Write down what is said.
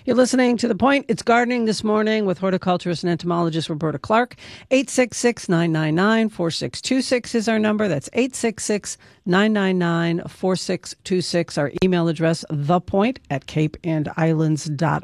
You're listening to The Point. It's Gardening This Morning with horticulturist and entomologist Roberta Clark. 866-999-4626 is our number. That's 866-999-4626. Our email address, thepoint@capeandislands.org.